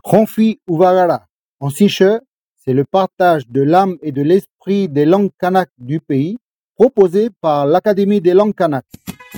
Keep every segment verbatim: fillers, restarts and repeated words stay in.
Ronfi Uvagara, en siche, c'est le partage de l'âme et de l'esprit des langues kanak du pays, proposé par l'Académie des langues kanak.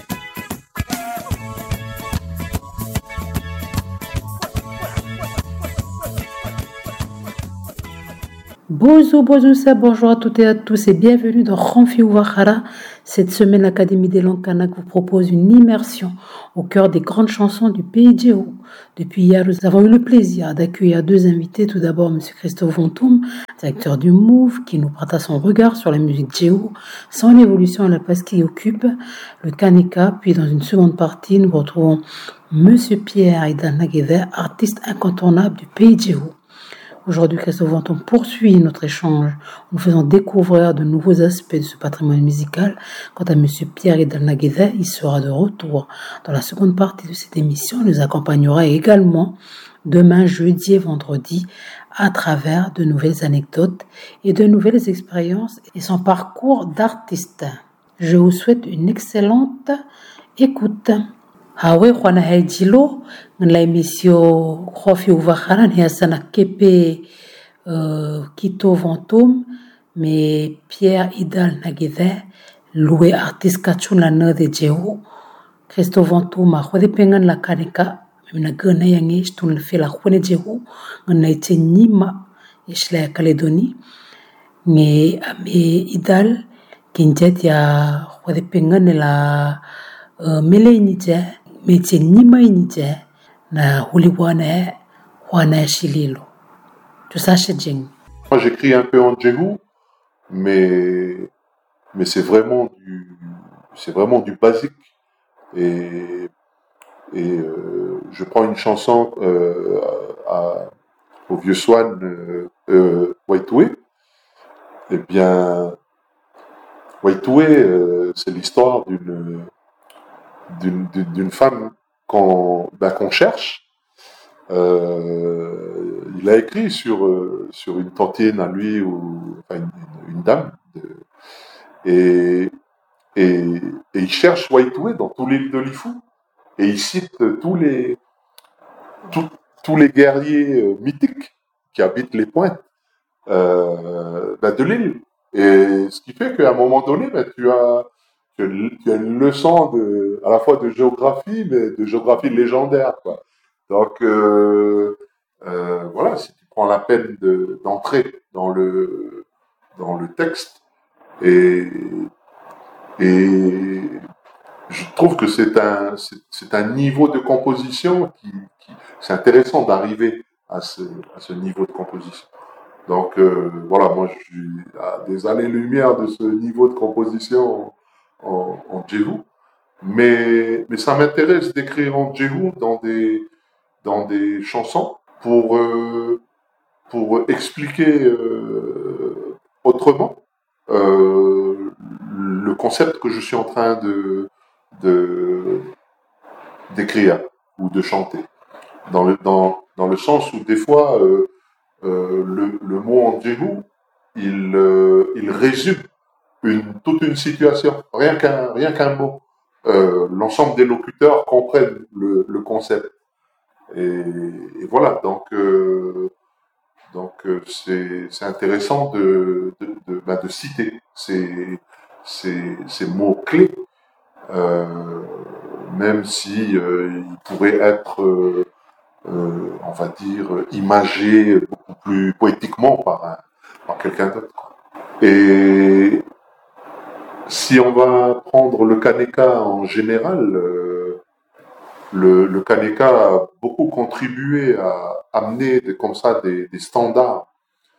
Bonjour, bonjour, ça, bonjour à toutes et à tous et bienvenue dans Ronfi Uvagara. Cette semaine, l'Académie des langues kanak vous propose une immersion au cœur des grandes chansons du pays Djéhou. Depuis hier, nous avons eu le plaisir d'accueillir deux invités. Tout d'abord, M. Christophe Vontoum, directeur du Move, qui nous prêta son regard sur la musique Djéhou, son évolution à la place qui occupe le Kaneka. Puis, dans une seconde partie, nous retrouvons M. Pierre Idan Naguévé, artiste incontournable du pays Djéhou. Aujourd'hui, Christophe Vontoum poursuit notre échange en nous faisant découvrir de nouveaux aspects de ce patrimoine musical. Quant à M. Pierre Idan Naguévé, il sera de retour dans la seconde partie de cette émission. Il nous accompagnera également demain, jeudi et vendredi à travers de nouvelles anecdotes et de nouvelles expériences et son parcours d'artiste. Je vous souhaite une excellente écoute. Hawe kwana haijilo la émission Ronfi Uvagara ni asana kepe uh, Kito Vontoum mais Pierre Idan Naguévé loué artiste kachuna na de Djéhou Christophe Vontoum a khode pengan la Kaneka mina gana yangi stun le fait la khone Djéhou ngana ite nyima ishla Calédonie mais ame idal kinjet ya khode pengan la uh, mele nije métier nima inite na huliwane wana shililo. Tu saches Djeng. Moi j'écris un peu en Djéhou, mais mais c'est vraiment du c'est vraiment du basique et et euh, je prends une chanson euh, à, au vieux Swan euh, euh, Waitoué. Eh bien Waitoué euh, c'est l'histoire d'une d'une d'une, d'une femme qu'on ben, qu'on cherche. Euh, il a écrit sur euh, sur une tantine à lui ou enfin une, une dame de, et, et et il cherche Waitoué dans tout l'île de Lifou et il cite tous les tous, tous les guerriers euh, mythiques qui habitent les pointes euh, ben, de l'île et ce qui fait qu'à un moment donné ben, tu as tu as une leçon de, à la fois de géographie, mais de géographie légendaire, quoi. Donc, euh, euh, voilà, si tu prends la peine de, d'entrer dans le, dans le texte, et, et je trouve que c'est un, c'est, c'est un niveau de composition qui, qui c'est intéressant d'arriver à ce, à ce niveau de composition. Donc, euh, voilà, moi, je suis à des années-lumière de ce niveau de composition en, en Djéhou, mais, mais ça m'intéresse d'écrire en Djéhou dans des, dans des chansons pour, euh, pour expliquer euh, autrement euh, le concept que je suis en train de, de, d'écrire ou de chanter. Dans le, dans, dans le sens où des fois, euh, euh, le, le mot en Djéhou, il, euh, il résume Une, toute une situation, rien qu'un, rien qu'un mot. Euh, l'ensemble des locuteurs comprennent le, le concept. Et, et voilà, donc, euh, donc euh, c'est, c'est intéressant de, de, de, bah, de citer ces, ces, ces mots-clés, euh, même si euh, ils pourraient être, euh, euh, on va dire, imagés beaucoup plus poétiquement par, un, par quelqu'un d'autre. Et si on va prendre le Kaneka en général, euh, le, le Kaneka a beaucoup contribué à amener des, comme ça des, des standards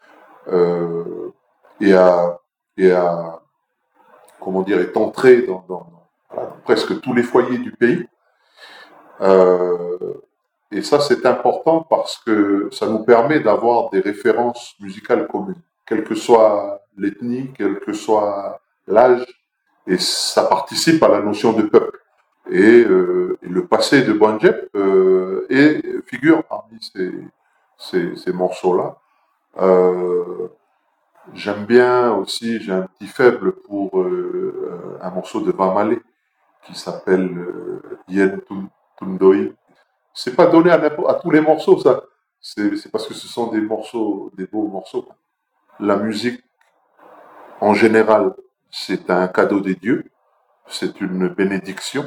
euh, et, à, et à, comment dire, est entré dans, dans, voilà, dans presque tous les foyers du pays. Euh, et ça, c'est important parce que ça nous permet d'avoir des références musicales communes, quelle que soit l'ethnie, quel que soit l'âge. Et ça participe à la notion de peuple. Et, euh, et le passé de Bandjep euh, et figure parmi ces, ces, ces morceaux-là. Euh, j'aime bien aussi, j'ai un petit faible pour euh, un morceau de Bamalé qui s'appelle euh, Yen Tundoi. C'est pas donné à, à tous les morceaux, ça. c'est c'est parce que ce sont des morceaux, des beaux morceaux. La musique, en général, c'est un cadeau des dieux, c'est une bénédiction,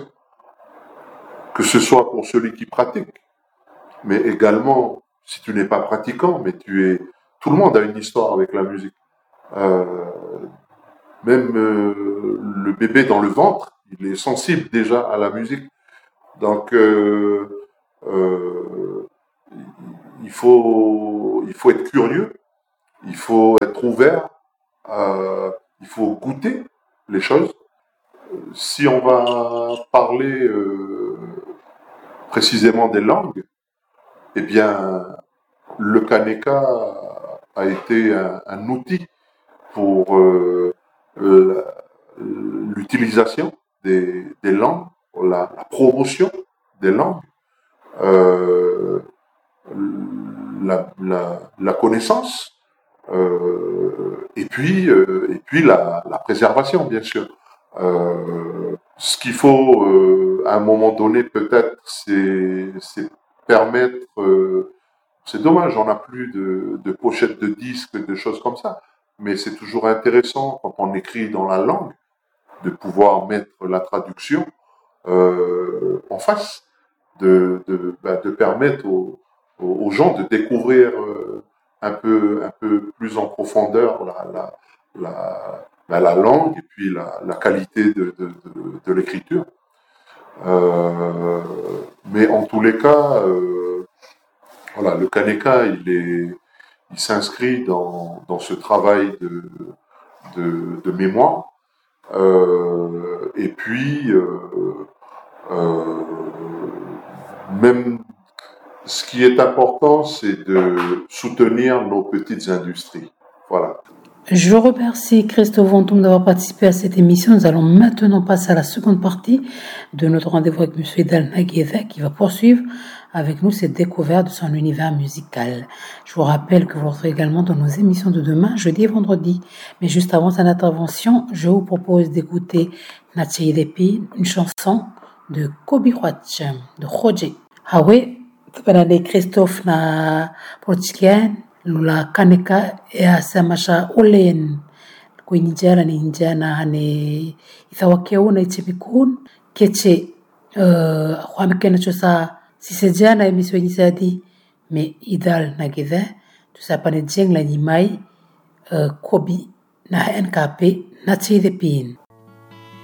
que ce soit pour celui qui pratique, mais également, si tu n'es pas pratiquant, mais tu es... Tout le monde a une histoire avec la musique. Euh, même euh, le bébé dans le ventre, il est sensible déjà à la musique. Donc, euh, euh, il faut, il faut être curieux, il faut être ouvert, euh, il faut goûter les choses. Si on va parler euh, précisément des langues, eh bien, le Kaneka a été un, un outil pour euh, euh, l'utilisation des, des langues, la, la promotion des langues, euh, la, la, la connaissance, euh, et puis, euh, et puis la, la préservation, bien sûr. Euh, ce qu'il faut, euh, à un moment donné, peut-être, c'est, c'est permettre... Euh, c'est dommage, on n'a plus de, de pochettes de disques, de choses comme ça. Mais c'est toujours intéressant, quand on écrit dans la langue, de pouvoir mettre la traduction euh, en face, de, de, bah, de permettre aux, aux gens de découvrir euh, un peu, un peu plus en profondeur la, la, la, la, la langue et puis la, la qualité de, de, de, de l'écriture. Euh, mais en tous les cas, euh, voilà, le Kaneka, il est, il s'inscrit dans, dans ce travail de, de, de mémoire. Euh, et puis, euh, euh, même ce qui est important, c'est de soutenir nos petites industries. Voilà. Je remercie Christophe Ventoum d'avoir participé à cette émission. Nous allons maintenant passer à la seconde partie de notre rendez-vous avec M. Idal Nagueda qui va poursuivre avec nous cette découverte de son univers musical. Je vous rappelle que vous retrouvez également dans nos émissions de demain, jeudi et vendredi. Mais juste avant son intervention, je vous propose d'écouter Natchaï Depi, une chanson de Kobi Huach, de Roger. Ah oui, Christophe na portugain. Lula Kaneka e asamasha olen ko injara ni injana hane ithawakeu na ichipikun keche uh kwamekena chosa sisejana emiswe nisadi me Idal Nagueda tusapane jeng la nyimai uh, Kobi na N K P na Tchide Pin.